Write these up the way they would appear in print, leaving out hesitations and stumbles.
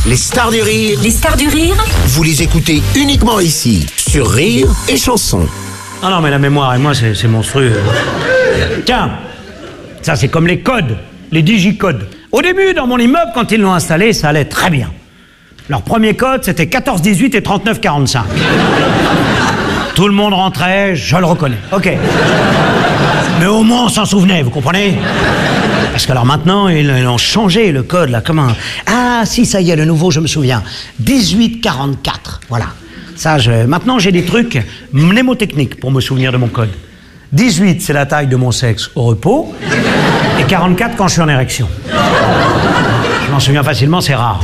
Les stars du rire, Les stars du rire. vous les écoutez uniquement ici, sur Rire et Chanson. Ah non, mais la mémoire et moi, c'est monstrueux. Tiens, ça c'est comme les codes, les digicodes. Au début, dans mon immeuble, quand ils l'ont installé, ça allait très bien. Leur premier code, c'était 14-18 et 39-45. Tout le monde rentrait, je le reconnais. Ok. Mais au moins, on s'en souvenait, vous comprenez? Parce que alors maintenant, ils ont changé le code, là, comment... Ah, si, ça y est, le nouveau, je me souviens. 18-44, voilà. Ça, maintenant, j'ai des trucs mnémotechniques pour me souvenir de mon code. 18, c'est la taille de mon sexe au repos. Et 44 quand je suis en érection. Je m'en souviens facilement, c'est rare.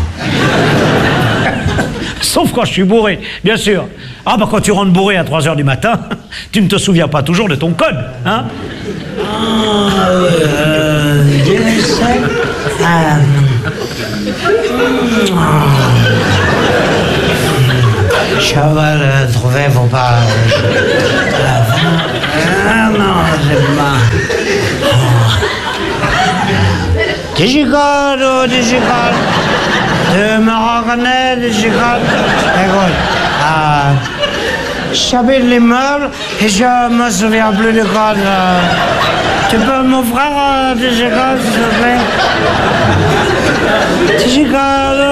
Sauf quand je suis bourré, bien sûr. Ah, bah quand tu rentres bourré à 3h du matin, tu ne te souviens pas toujours de ton code, hein? Je vais le trouver, faut pas... Ah non, c'est pas... Digicode, oh, digicode. Tu me reconnais, digicode? Écoute, j'habite l'immeuble et je me souviens plus du code. Tu peux m'offrir digicode, s'il te plaît? Digicode,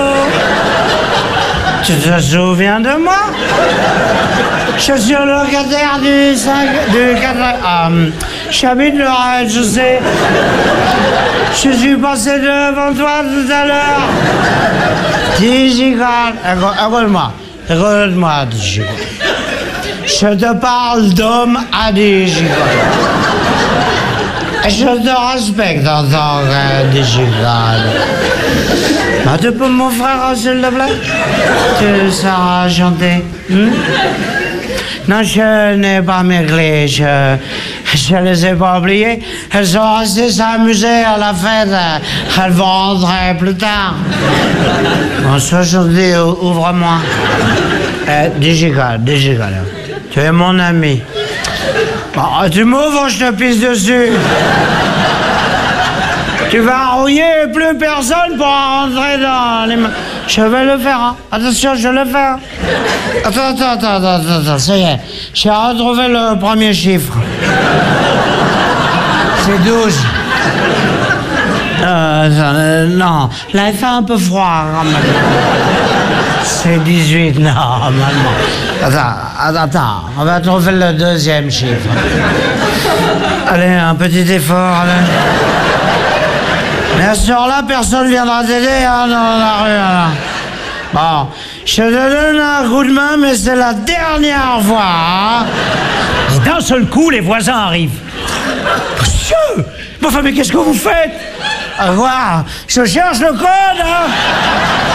tu te souviens de moi? Je suis le locataire du 4... j'habite le rez-de-chaussée. Je suis passé devant toi tout à l'heure. Digicode, écoute-moi. Écoute-moi, digicode. Je te parle d'homme à digicode. Et je te respecte en tant que digicode. Bah, tu peux m'offrir, s'il te plaît? Tu seras chanter. Non, je n'ai pas maigri, je les ai pas oubliées. Elles sont restées s'amuser à la fête. Elles vont rentrer plus tard. Bon, aujourd'hui, ouvre-moi. Digicode. Tu es mon ami. Bon, tu m'ouvres, je te pisse dessus. Tu vas rouiller et plus personne pourra rentrer dans les mains. Je vais le faire, hein. Attention, je le fais. Attends, ça y est. J'ai retrouvé le premier chiffre. C'est 12. Non, là il fait un peu froid, quand même. C'est 18, normalement. Attends, on va trouver le deuxième chiffre. Allez, un petit effort, là. Bien sûr, là, personne ne viendra t'aider, hein, dans la rue, là. Bon, je te donne un coup de main, mais c'est la dernière fois, hein. Et d'un seul coup, les voisins arrivent. Monsieur! Mais qu'est-ce que vous faites? Au revoir. Je cherche le code, hein.